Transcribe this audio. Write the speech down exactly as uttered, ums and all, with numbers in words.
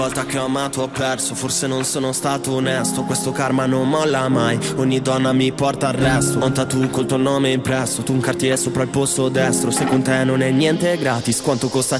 Volta che ho amato ho perso, forse non sono stato onesto. Questo karma non molla mai, ogni donna mi porta al resto. Ho un tattoo col tuo nome impresso, tu un cartiere sopra il posto destro. Se con te non è niente gratis, quanto costa